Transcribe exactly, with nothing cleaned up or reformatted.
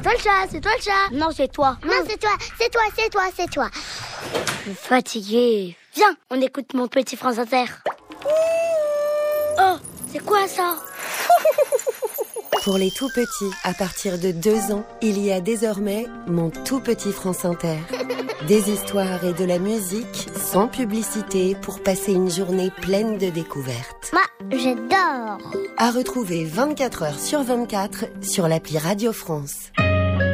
toi le chat, c'est toi le chat. Non, c'est toi. Non, c'est toi, c'est toi, c'est toi, c'est toi. Je suis fatiguée. Viens, on écoute Mon Petit France Inter. Oh, c'est quoi ça? Pour les tout petits, à partir de deux ans, il y a désormais Mon Tout Petit France Inter. Des histoires et de la musique sans publicité pour passer une journée pleine de découvertes. Moi, j'adore. À retrouver vingt-quatre heures sur vingt-quatre sur l'appli Radio France.